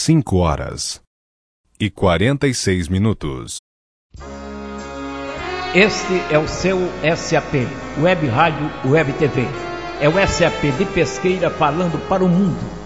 5h46. Este é o seu SAP, Web Rádio Web TV. É o SAP de Pesqueira falando para o mundo.